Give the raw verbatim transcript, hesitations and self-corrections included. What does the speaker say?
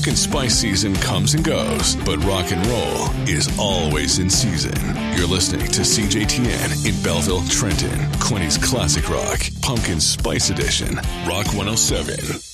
Pumpkin spice season comes and goes, but rock and roll is always in season. You're listening to C J T N in Belleville, Trenton. Quinny's Classic Rock, Pumpkin Spice Edition, Rock one oh seven.